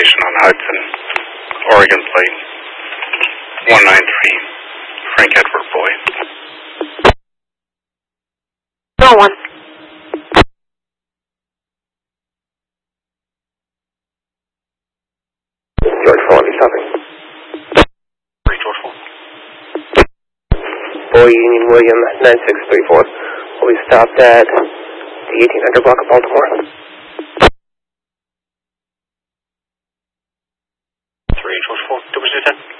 citation on Hudson, Oregon plate 193, Frank Edward Boyd. No one. George 4, be stopping. George 4. Boy Union William 9634. Will be stopped at the 1800 block of Baltimore. 3 George 4, 210.